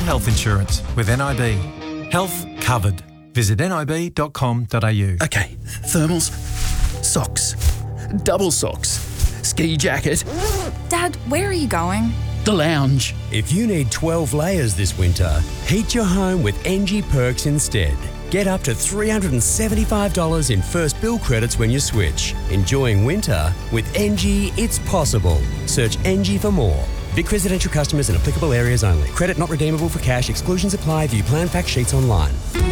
health insurance with NIB. Health covered. Visit nib.com.au. Okay, thermals, socks, double socks, ski jacket. Dad, where are you going? The lounge. If you need 12 layers this winter, heat your home with NG Perks instead. Get up to $375 in first bill credits when you switch. Enjoying winter with NG, it's possible. Search NG for more. Vic residential customers in applicable areas only. Credit not redeemable for cash. Exclusions apply. View plan fact sheets online.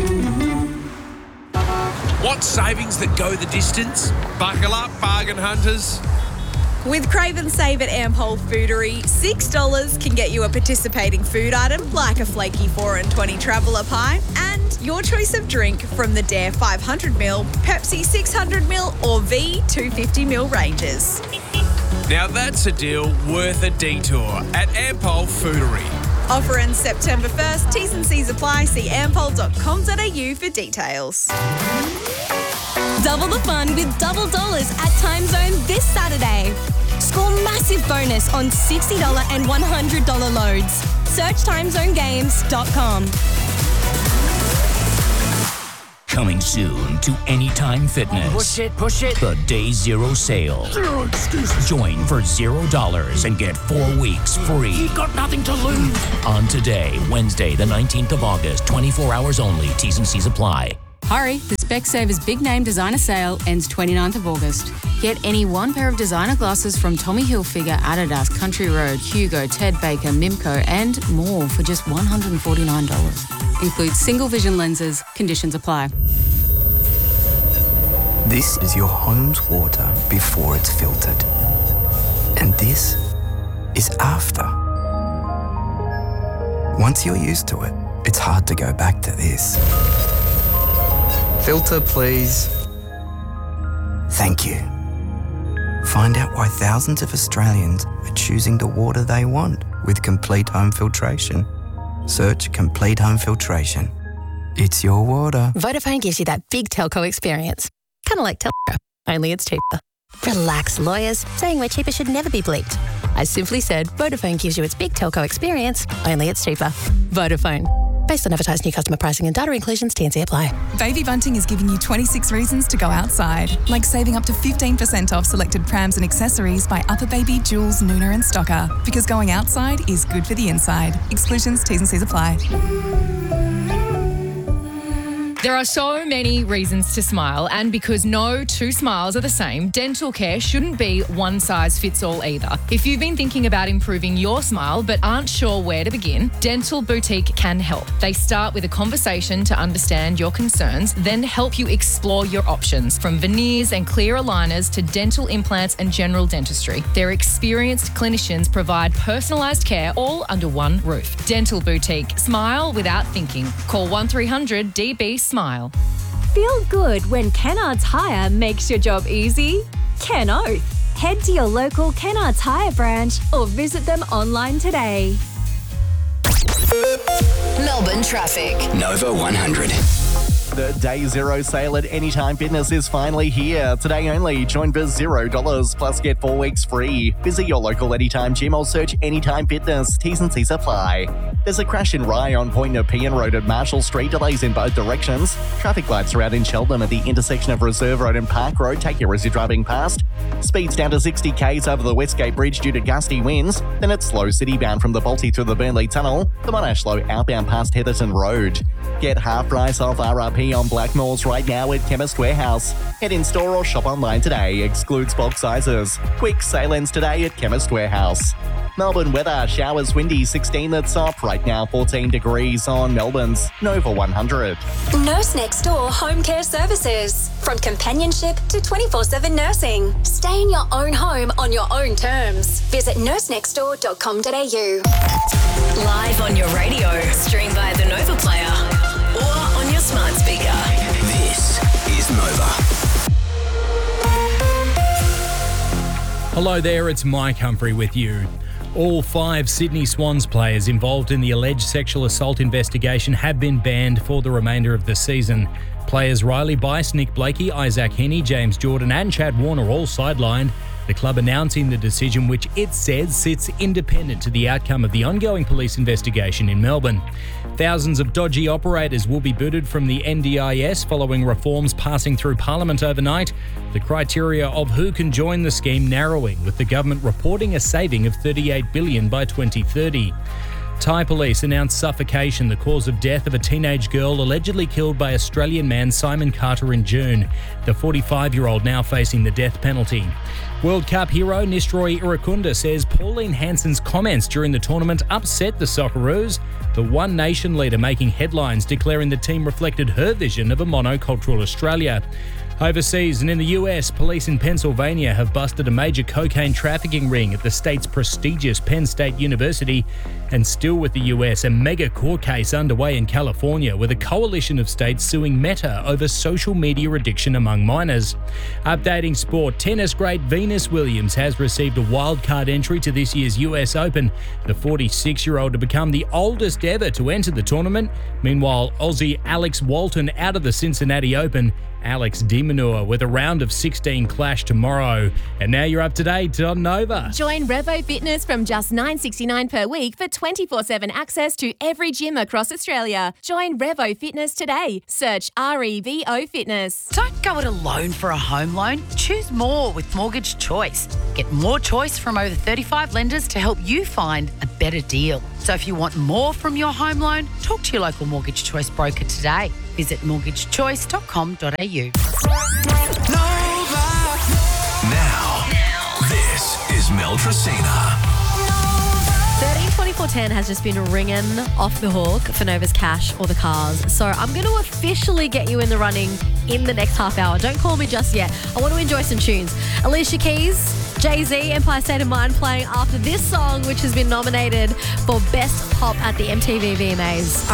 Want savings that go the distance? Buckle up, bargain hunters. With Crave and Save at Ampol Foodery, $6 can get you a participating food item like a flaky 4 and 20 Traveller pie and your choice of drink from the Dare 500ml, Pepsi 600ml or V 250ml ranges. Now that's a deal worth a detour at Ampol Foodery. Offer ends September 1st. T's and C's apply. See ampol.com.au for details. Double the fun with double dollars at Time Zone this Saturday. Score massive bonus on $60 and $100 loads. Search timezonegames.com. Coming soon to Anytime Fitness. Push it. The Day Zero sale. Zero excuses. Join for $0 and get 4 weeks free. You've got nothing to lose. On today, Wednesday, the 19th of August, 24 hours only. T's and C's apply. Hurry, the Specsavers Big Name Designer Sale ends 29th of August. Get any one pair of designer glasses from Tommy Hilfiger, Adidas, Country Road, Hugo, Ted Baker, Mimco and more for just $149. Includes single vision lenses. Conditions apply. This is your home's water before it's filtered. And this is after. Once you're used to it, it's hard to go back to this. Filter, please. Thank you. Find out why thousands of Australians are choosing the water they want with Complete Home Filtration. Search Complete Home Filtration. It's your water. Vodafone gives you that big telco experience. Kind of like Telstra, only it's cheaper. Relax, lawyers. Saying we're cheaper should never be bleeped. I simply said Vodafone gives you its big telco experience, only it's cheaper. Vodafone. Based on advertised new customer pricing and data inclusions, T&C apply. Baby Bunting is giving you 26 reasons to go outside, like saving up to 15% off selected prams and accessories by Upper Baby, Jules, Nooner and Stocker. Because going outside is good for the inside. Exclusions, T's and C's apply. There are so many reasons to smile, and because no two smiles are the same, dental care shouldn't be one size fits all either. If you've been thinking about improving your smile but aren't sure where to begin, Dental Boutique can help. They start with a conversation to understand your concerns, then help you explore your options, from veneers and clear aligners to dental implants and general dentistry. Their experienced clinicians provide personalised care all under one roof. Dental Boutique. Smile without thinking. Call 1300 DB Smile. Feel good when Kennards Hire makes your job easy? Ken Oath. Head to your local Kennards Hire branch or visit them online today. Melbourne traffic. Nova 100. The Day Zero sale at Anytime Fitness is finally here. Today only. Join for $0 plus get 4 weeks free. Visit your local Anytime gym or search Anytime Fitness. T's and C's apply. There's a crash in Rye on Point Nepean Road at Marshall Street. Delays in both directions. Traffic lights are out in Cheltenham at the intersection of Reserve Road and Park Road. Take care as you're driving past. Speeds down to 60 k's over the Westgate Bridge due to gusty winds. Then it's slow citybound from the Balti through the Burnley Tunnel. The Monash slow outbound past Heatherton Road. Get half price off RRP on Blackmores right now at Chemist Warehouse. Head in store or shop online today. Excludes bulk sizes. Quick sale ends today at Chemist Warehouse. Melbourne weather. Showers windy, 16 that's up. Right now 14 degrees on Melbourne's Nova 100. Nurse Next Door Home Care Services. From companionship to 24/7 nursing. Stay in your own home on your own terms. Visit nursenextdoor.com.au. Live on your radio, stream via the Nova Player or on your smart speaker. This is Nova. Hello there, it's Mike Humphrey with you. All 5 Sydney Swans players involved in the alleged sexual assault investigation have been banned for the remainder of the season. Players Riley Bice, Nick Blakey, Isaac Henney, James Jordan and Chad Warner all sidelined. The club announcing the decision, which it says sits independent to the outcome of the ongoing police investigation in Melbourne. Thousands of dodgy operators will be booted from the NDIS following reforms passing through Parliament overnight. The criteria of who can join the scheme narrowing, with the government reporting a saving of $38 billion by 2030. Thai police announced suffocation, the cause of death of a teenage girl allegedly killed by Australian man Simon Carter in June. The 45-year-old now facing the death penalty. World Cup hero Nistroy Irakunda says Pauline Hanson's comments during the tournament upset the Socceroos. The One Nation leader making headlines, declaring the team reflected her vision of a monocultural Australia. Overseas and in the US, police in Pennsylvania have busted a major cocaine trafficking ring at the state's prestigious Penn State University. And still with the US, a mega court case underway in California with a coalition of states suing Meta over social media addiction among minors. Updating sport, tennis great Venus Williams has received a wildcard entry to this year's US Open, the 46-year-old to become the oldest ever to enter the tournament. Meanwhile, Aussie Alex Walton out of the Cincinnati Open. Alex de Minaur with a round of 16 clash tomorrow. And now you're up to date on Nova. Join Revo Fitness from just $9.69 per week for 24/7 access to every gym across Australia. Join Revo Fitness today. Search REVO Fitness. Don't go it alone for a home loan. Choose more with Mortgage Choice. Get more choice from over 35 lenders to help you find a better deal. So if you want more from your home loan, talk to your local Mortgage Choice broker today. Visit mortgagechoice.com.au. Now, this is Mel Tracina. 132410 has just been ringing off the hook for Nova's cash or the cars. So I'm going to officially get you in the running in the next half hour. Don't call me just yet. I want to enjoy some tunes. Alicia Keys, Jay-Z, Empire State of Mind playing after this song, which has been nominated for Best Pop at the MTV VMAs.